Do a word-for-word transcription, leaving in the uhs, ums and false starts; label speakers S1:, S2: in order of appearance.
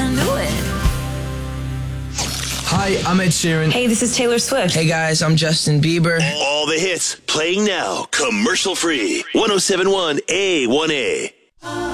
S1: and do it.
S2: Hi, I'm Ed Sheeran.
S3: Hey, this is Taylor Swift.
S4: Hey guys, I'm Justin Bieber.
S5: All the hits playing now, commercial free. one oh seven point one A one A.